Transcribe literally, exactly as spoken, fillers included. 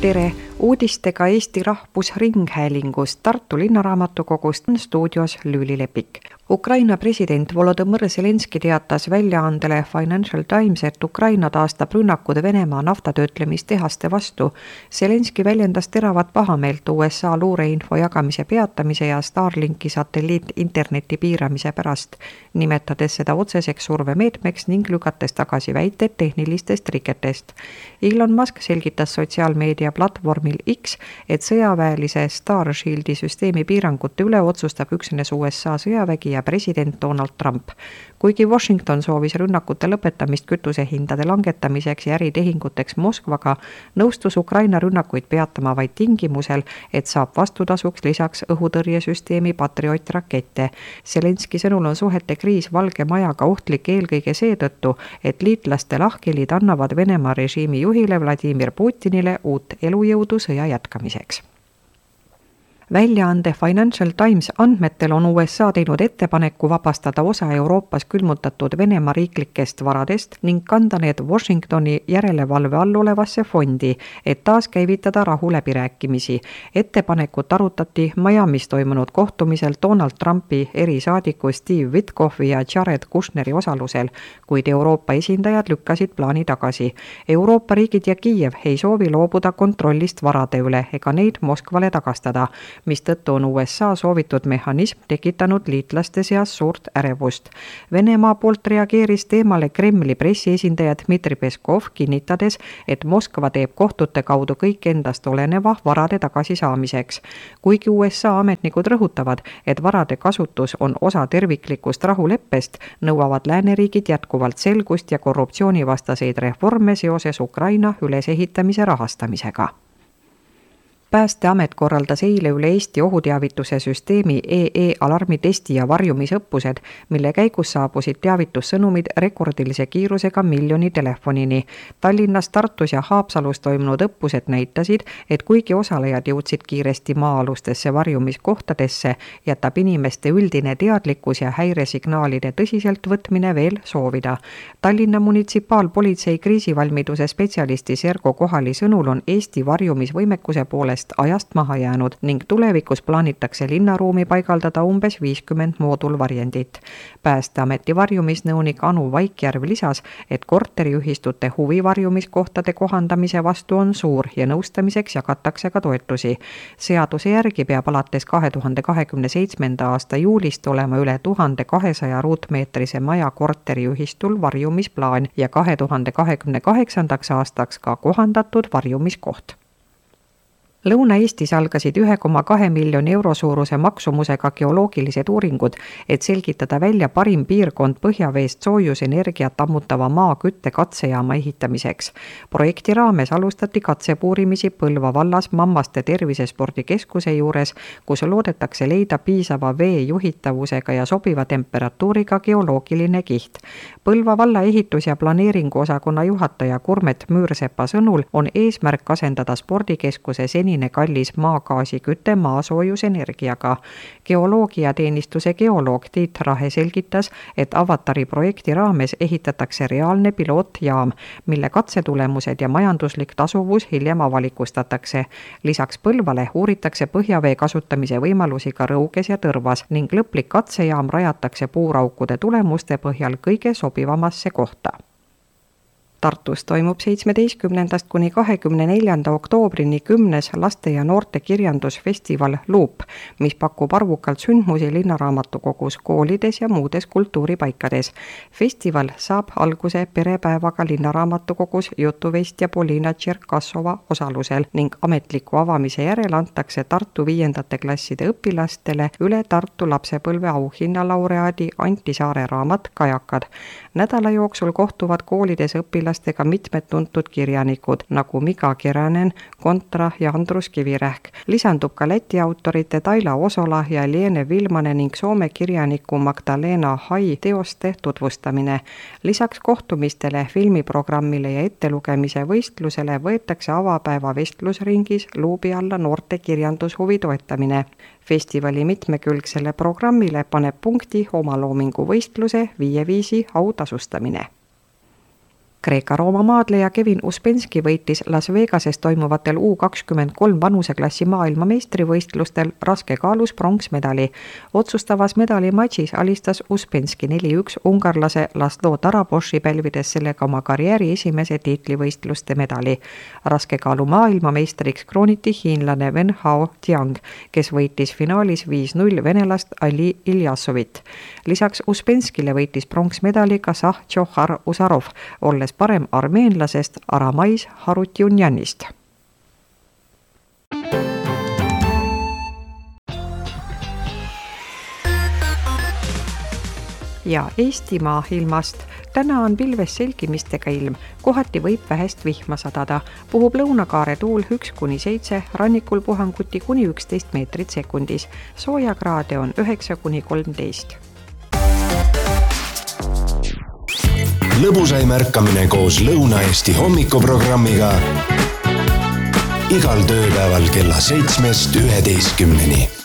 Tere! Uudistega Eesti Rahvusringhäälingust Tartu Linnaraamatukogust on stuudios Lüüli Lepik. Ukraina president Volodõmõr Zelenski teatas väljaandele Financial Times, et Ukraina taastab rünnakud Venemaa naftatöötlemistehaste vastu. Zelenski väljendas teravat pahameelt U S A luureinfo jagamise peatamise ja Starlinki satelliit-interneti piiramise pärast, nimetades seda otseseks survemeetmeks ning lükates tagasi väited tehnilistest riketest. Elon Musk selgitas sotsiaalmeedia platvormil X, et sõjaväelise Starshieldi süsteemi piirangute üle otsustab üksnes U S A sõjavägi ja president Donald Trump. Kuigi Washington soovis rünnakute lõpetamist kütusehindade langetamiseks ja äritehinguteks Moskvaga, nõustus Ukraina rünnakuid peatama vaid tingimusel, et saab vastutasuks lisaks õhutõrjesüsteemi Patriot rakette. Zelenski sõnul on suhete kriis Valge Majaga ohtlik eelkõige seetõttu, et liitlaste lahkhelid annavad Venemaa režiimi juhile Vladimir Putinile uut elujõudu sõja jätkamiseks. Väljaande Financial Times andmetel on U S A teinud ettepaneku vabastada osa Euroopas külmutatud Venemaa riiklikest varadest ning kanda need Washingtoni järelevalve all olevasse fondi, et taas käivitada rahuläbirääkimisi. Ettepanekut arutati Miamis toimunud kohtumisel Donald Trumpi erisaadiku Steve Witkoffi ja Jared Kushneri osalusel, kuid Euroopa esindajad lükkasid plaani tagasi. Euroopa riigid ja Kiiev ei soovi loobuda kontrollist varade üle ega neid Moskvale tagastada, mistõttu on U S A soovitud mehhanism tekitanud liitlaste seas suurt ärevust. Venemaa poolt reageeris teemale Kremli pressiesindaja Dmitri Peskov, kinnitades, et Moskva teeb kohtute kaudu kõik endast oleneva varade tagasisaamiseks. Kuigi U S A ametnikud rõhutavad, et varade kasutus on osa terviklikust rahuleppest, nõuavad lääneriigid jätkuvalt selgust ja korruptsioonivastaseid reforme seoses Ukraina ülesehitamise rahastamisega. Päästeamet korraldas eile üle Eesti ohuteavituse süsteemi E E-alarmitesti ja varjumisõppused, mille käigus saabusid teavitussõnumid rekordilise kiirusega miljoni telefonini. Tallinnas, Tartus ja Haapsalus toimunud õppused näitasid, et kuigi osalejad jõudsid kiiresti maa-alustesse varjumiskohtadesse, jätab inimeste üldine teadlikkus ja häiresignaalide tõsiselt võtmine veel soovida. Tallinna munitsipaalpolitsei kriisivalmiduse spetsialisti Sergo Kohali sõnul on Eesti varjumisvõimekuse poolest ajast maha jäänud ning tulevikus plaanitakse linnaruumi paigaldada umbes viiskümmend moodulvarjendit. Päästeameti varjumisnõunik Anu Vaikjärv lisas, et korteriühistute huvi varjumiskohtade kohandamise vastu on suur ja nõustamiseks jagatakse ka toetusi. Seaduse järgi peab alates kahe tuhande kahekümne seitsmenda aasta juulist olema üle tuhande kahesaja ruutmeetrise maja korteriühistul varjumisplaan ja kahe tuhande kahekümne kaheksandaks aastaks ka kohandatud varjumiskoht. Lõuna-Eestis algasid ühe koma kahe miljoni euro suuruse maksumusega geoloogilised uuringud, et selgitada välja parim piirkond põhjaveest soojusenergiat ammutava maa kütte katsejaama ehitamiseks. Projekti raames alustati katsepuurimisi Põlva vallas Mammaste tervisespordikeskuse juures, kus loodetakse leida piisava vee juhitavusega ja sobiva temperatuuriga geoloogiline kiht. Põlva valla ehitus- ja planeeringu osakonna juhataja Kurmet Müürsepa sõnul on eesmärk asendada spordikeskuse seni kallis maagaasi küte maasoojusenergiaga. Geoloogiateenistuse geoloog Tiit Rahe selgitas, et Avatari projekti raames ehitatakse reaalne pilootjaam, mille katsetulemused ja majanduslik tasuvus hiljem avalikustatakse. Lisaks Põlvale uuritakse põhjavee kasutamise võimalusi ka Rõuges ja Tõrvas ning lõplik katsejaam rajatakse puuraukude tulemuste põhjal kõige sobivamasse kohta. Tartus toimub seitsmeteistkümnendast kuni kahekümne neljanda oktoobrini kümnes laste ja noorte kirjandusfestival Loop, mis pakub arvukalt sündmusi Linnaraamatukogus, koolides ja muudes kultuuripaikades. Festival saab alguse perepäevaga Linnaraamatukogus jutuvestja Polina Tšerkassova osalusel ning ametliku avamise järel antakse Tartu viiendate klasside õpilastele üle Tartu lapsepõlve auhinnalaureaadi Anti Saare raamat Kajakad. Nädala jooksul kohtuvad koolides õpilastega mitmed tuntud kirjanikud, nagu Mika Keränen, Kontra ja Andrus Kivirähk. Lisandub ka Läti autorite Taila Osola ja Liene Vilmane ning Soome kirjaniku Magdalena Hai teoste tutvustamine. Lisaks kohtumistele, filmiprogrammile ja ettelugemise võistlusele võetakse avapäeva vestlusringis luubi alla noorte kirjandushuvi toetamine. Festivali mitmekülgsele programmile paneb punkti omaloomingu võistluse viie viisi autasustamine. Kreeka-Rooma maadleja Kevin Uspenski võitis Las Vegases toimuvatel U kakskümmend kolm vanuseklassi maailmameistrivõistlustel raskekaalus pronksmedali. Otsustavas medalimatšis alistas Uspenski neli üks ungarlase Laszlo Taraboši, pälvides sellega oma karjääri esimese tiitlivõistluste medali. Raskekaalu maailmameistriks krooniti hiinlane Wen Hao Tiang, kes võitis finaalis viis null venelast Ali Iljasovit. Lisaks Uspenskile võitis pronksmedali ka Sahh-Džohar Usarov, olles parem armeenlasest Aramais Harutjunjanist. Ja Eestimaa ilmast. Täna on pilves selgimistega ilm, kohati võib vähest vihma sadada. Puhub lõunakaare tuul üks kuni seitse, rannikul puhanguti kuni üksteist meetrit sekundis. Soojakraade on üheksa kuni kolmteist. Lõbusaim ärkamine koos Lõuna-Eesti hommikuprogrammiga igal tööpäeval kella seitsmest üheteistkümneni.